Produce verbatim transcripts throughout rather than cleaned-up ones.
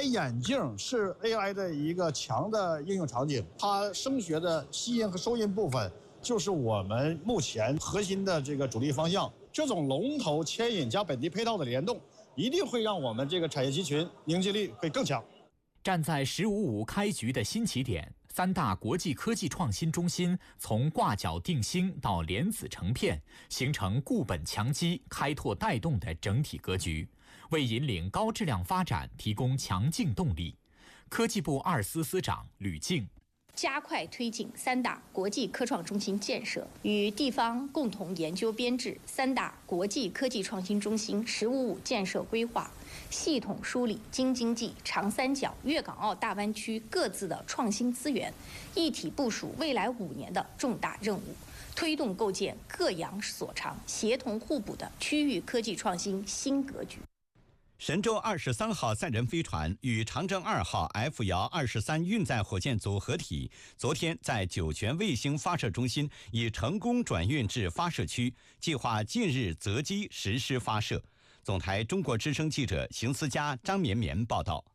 眼镜是 A I 的一个强的应用场景，它声学的吸音和收音部分就是我们目前核心的这个主力方向。这种龙头牵引加本地配套的联动，一定会让我们这个产业集群凝聚力会更强。 站在“十五五”开局的新起点，三大国际科技创新中心从挂角定星到莲子成片，形成固本强基、开拓带动的整体格局，为引领高质量发展提供强劲动力。科技部二司司长吕静。 加快推进三大国际科创中心建设，与地方共同研究编制三大国际科技创新中心“十五五”建设规划，系统梳理京津冀、长三角、粤港澳大湾区各自的创新资源，一体部署未来五年的重大任务，推动构建各阳所长、协同互补的区域科技创新新格局。 神舟二十三号载人飞船与长征二号 F 遥二十三运载火箭组合体，昨天在酒泉卫星发射中心已成功转运至发射区，计划近日择机实施发射。总台中国之声记者邢思佳、张绵绵报道。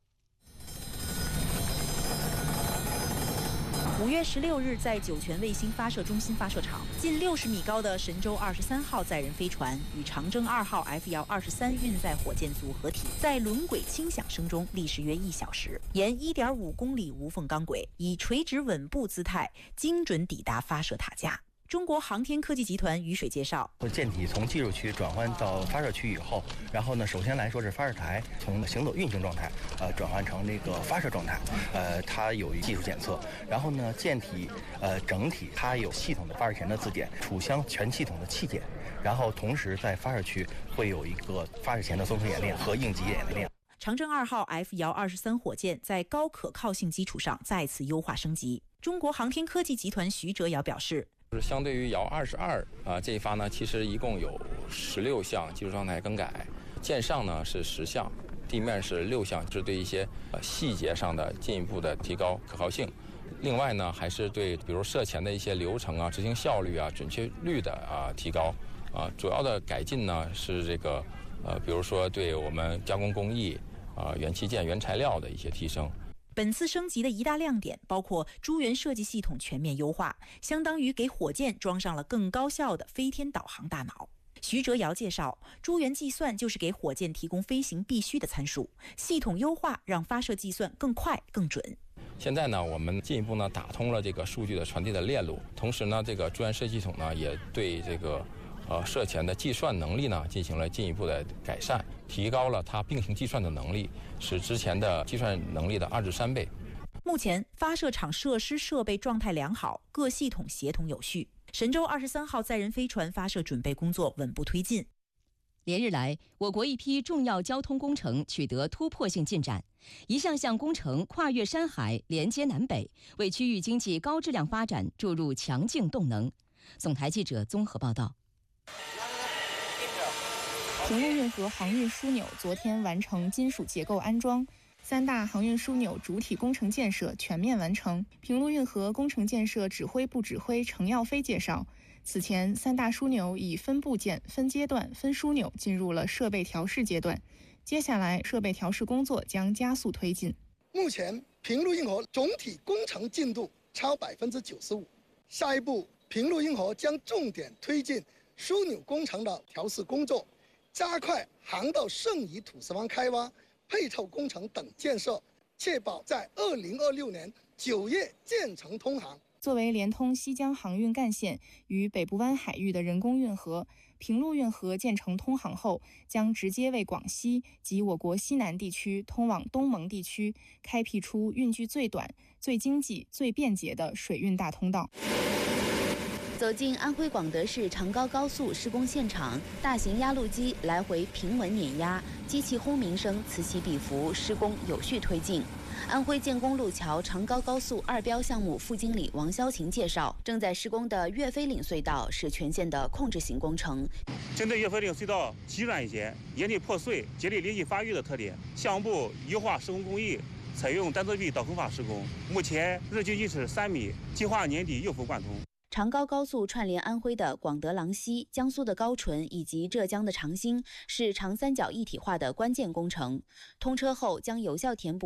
五月十六日，在酒泉卫星发射中心发射场，近六十米高的神舟二十三号载人飞船与长征二号 F 遥二十三运载火箭组合体，在轮轨轻响声中历时约一小时，沿一点五公里无缝钢轨，以垂直稳步姿态，精准抵达发射塔架。中国航天科技集团于水介绍， 舰体从技术区转换到发射区以后，然后呢，首先来说是发射台从行走运行状态，呃，转换成这个发射状态，呃，它有技术检测，然后呢，舰体呃整体它有系统的发射前的自检、储箱全系统的气检，然后同时在发射区会有一个发射前的综合演练和应急演练。 长征二号 F 遥二十三火箭在高可靠性基础上再次优化升级。中国航天科技集团徐哲尧表示， 就是相对于遥二十二啊这一发呢，其实一共有十六项技术状态更改，舰上呢是十项，地面是六项，是对一些呃细节上的进一步的提高可靠性。另外呢，还是对比如射前的一些流程啊、执行效率啊、准确率的啊提高啊。主要的改进呢是这个呃，比如说对我们加工工艺啊、元器件、原材料的一些提升。 本次升级的一大亮点包括珠源设计系统全面优化，相当于给火箭装上了更高效的飞天导航大脑。徐哲尧介绍，珠源计算就是给火箭提供飞行必须的参数，系统优化让发射计算更快更准。 现在呢，我们进一步呢打通了这个数据的传递的链路，同时呢，这个珠源设计系统呢也对这个呃射前的计算能力呢进行了进一步的改善，提高了它并行计算的能力，使之前的计算能力的二至三倍。 目前发射场设施设备状态良好，各系统协同有序。神舟二十三号载人飞船发射准备工作稳步推进。 连日来，我国一批重要交通工程取得突破性进展，一项项工程跨越山海，连接南北，为区域经济高质量发展注入强劲动能。总台记者综合报道。 平陆运河航运枢纽昨天完成金属结构安装，三大航运枢纽主体工程建设全面完成。平陆运河工程建设指挥部指挥程耀飞介绍，此前三大枢纽以分部件、分阶段、分枢纽进入了设备调试阶段，接下来设备调试工作将加速推进。 目前平陆运河总体工程进度超百分之九十五，下一步平陆运河将重点推进枢纽工程的调试工作，加快航道剩余土石方开挖、配套工程等建设，确保在二零二六年九月建成通航。 作为连通西江航运干线与北部湾海域的人工运河，平陆运河建成通航后，将直接为广西及我国西南地区通往东盟地区开辟出运距最短、最经济、最便捷的水运大通道。 走进安徽广德市长高高速施工现场，大型压路机来回平稳碾压，机器轰鸣声此起彼伏，施工有序推进。安徽建工路桥长高高速二标项目副经理王潇琴介绍，正在施工的岳飞岭隧道是全线的控制型工程。 针对岳飞岭隧道极软一些、岩体破碎、节理离奇发育的特点，项目部优化施工工艺，采用单侧壁导空法施工，目前日均均是三米，计划年底右幅贯通。 长高高速串联安徽的广德郎西、江苏的高淳以及浙江的长兴，是长三角一体化的关键工程。通车后将有效填补